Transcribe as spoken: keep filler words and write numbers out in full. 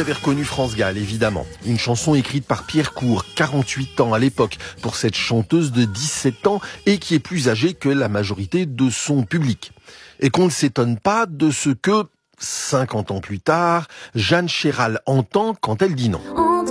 avez reconnu France Gall, évidemment. Une chanson écrite par Pierre Court, quarante-huit ans à l'époque, pour cette chanteuse de dix-sept ans et qui est plus âgée que la majorité de son public. Et qu'on ne s'étonne pas de ce que, cinquante ans plus tard, Jeanne Chéral entend quand elle dit non.